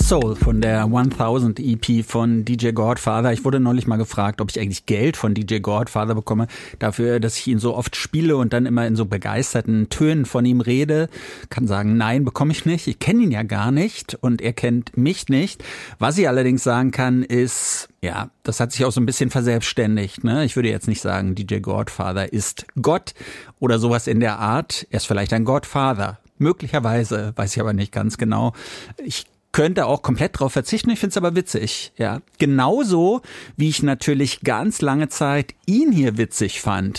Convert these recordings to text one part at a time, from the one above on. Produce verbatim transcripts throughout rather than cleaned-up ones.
Soul von der tausend E P von D J Godfather. Ich wurde neulich mal gefragt, ob ich eigentlich Geld von D J Godfather bekomme, dafür, dass ich ihn so oft spiele und dann immer in so begeisterten Tönen von ihm rede. Kann sagen, nein, bekomme ich nicht. Ich kenne ihn ja gar nicht und er kennt mich nicht. Was ich allerdings sagen kann, ist, ja, das hat sich auch so ein bisschen verselbstständigt, ne? Ich würde jetzt nicht sagen, D J Godfather ist Gott oder sowas in der Art. Er ist vielleicht ein Godfather. Möglicherweise, weiß ich aber nicht ganz genau. Ich könnte auch komplett drauf verzichten, ich finde es aber witzig, ja. Genauso, wie ich natürlich ganz lange Zeit ihn hier witzig fand.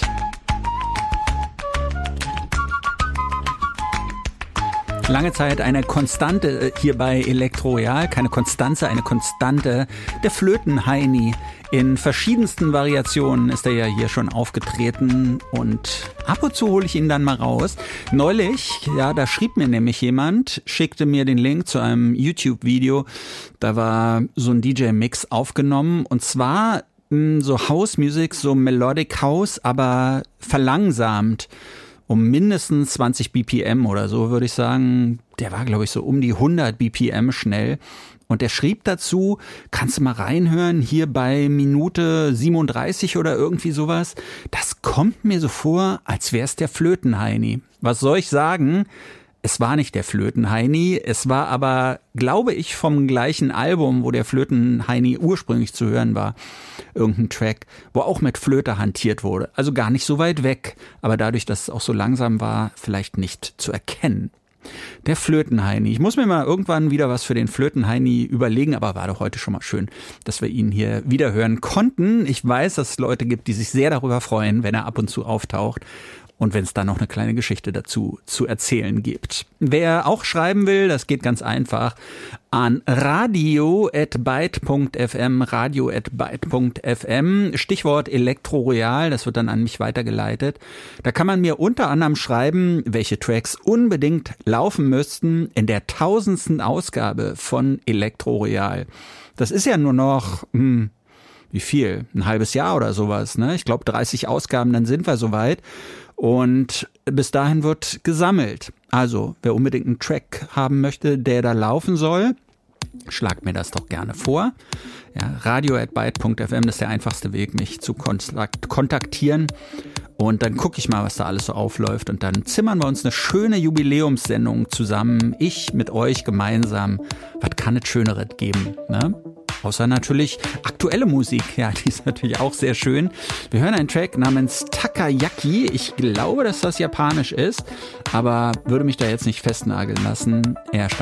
Lange Zeit eine Konstante hier bei Elektro Royal, keine Konstanze, eine Konstante, der Flöten-Heini. In verschiedensten Variationen ist er ja hier schon aufgetreten und ab und zu hole ich ihn dann mal raus. Neulich, ja, da schrieb mir nämlich jemand, schickte mir den Link zu einem YouTube-Video, da war so ein D J-Mix aufgenommen und zwar mh, so House-Music, so Melodic House, aber verlangsamt. Um mindestens zwanzig B P M oder so, würde ich sagen. Der war, glaube ich, so um die hundert B P M schnell. Und der schrieb dazu, kannst du mal reinhören, hier bei Minute siebenunddreißig oder irgendwie sowas. Das kommt mir so vor, als wäre es der Flöten-Heini. Was soll ich sagen? Es war nicht der Flöten-Heini, es war aber, glaube ich, vom gleichen Album, wo der Flöten-Heini ursprünglich zu hören war, irgendein Track, wo auch mit Flöte hantiert wurde. Also gar nicht so weit weg, aber dadurch, dass es auch so langsam war, vielleicht nicht zu erkennen. Der Flöten-Heini. Ich muss mir mal irgendwann wieder was für den Flöten-Heini überlegen, aber war doch heute schon mal schön, dass wir ihn hier wieder hören konnten. Ich weiß, dass es Leute gibt, die sich sehr darüber freuen, wenn er ab und zu auftaucht. Und wenn es da noch eine kleine Geschichte dazu zu erzählen gibt. Wer auch schreiben will, das geht ganz einfach an radio at byte punkt f m, radio at byte punkt f m, Stichwort Elektro Royal, das wird dann an mich weitergeleitet. Da kann man mir unter anderem schreiben, welche Tracks unbedingt laufen müssten in der tausendsten Ausgabe von Elektro Royal. Das ist ja nur noch, hm, wie viel? Ein halbes Jahr oder sowas, ne? Ich glaube dreißig Ausgaben, dann sind wir soweit. Und bis dahin wird gesammelt. Also, wer unbedingt einen Track haben möchte, der da laufen soll, schlagt mir das doch gerne vor. Ja, radio at byte punkt f m, das ist der einfachste Weg, mich zu kontaktieren. Und dann gucke ich mal, was da alles so aufläuft. Und dann zimmern wir uns eine schöne Jubiläumssendung zusammen. Ich mit euch gemeinsam. Was kann es Schöneres geben, ne? Außer natürlich aktuelle Musik. Ja, die ist natürlich auch sehr schön. Wir hören einen Track namens Takayaki. Ich glaube, dass das japanisch ist, aber würde mich da jetzt nicht festnageln lassen. Er stammt